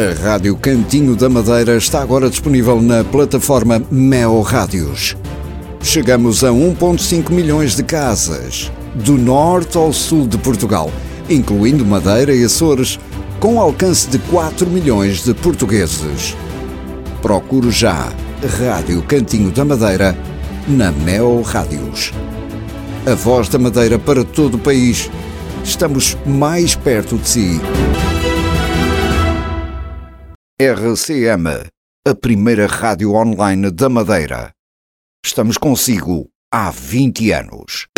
A Rádio Cantinho da Madeira está agora disponível na plataforma Mel Rádios. Chegamos a 1,5 milhões de casas, do norte ao sul de Portugal, incluindo Madeira e Açores, com alcance de 4 milhões de portugueses. Procure já Rádio Cantinho da Madeira na Mel Rádios. A voz da Madeira para todo o país. Estamos mais perto de si. RCM, a primeira rádio online da Madeira. Estamos consigo há 20 anos.